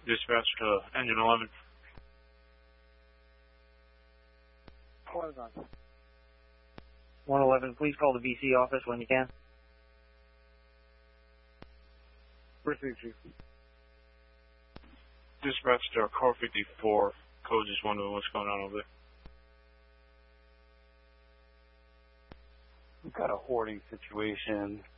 Dispatch to engine 11. Hold on. 111, please call the VC office when you can. Received, Chief. Dispatch to car 54. Code just wondering what's going on over there. We've got a hoarding situation